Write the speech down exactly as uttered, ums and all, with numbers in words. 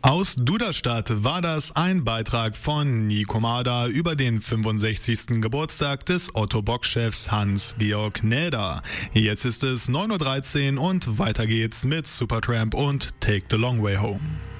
Aus Duderstadt war das ein Beitrag von Nico Mader über den fünfundsechzigsten Geburtstag des Otto-Bock-Chefs Hans-Georg Näder. Jetzt ist es neun Uhr dreizehn und weiter geht's mit Supertramp und Take the Long Way Home.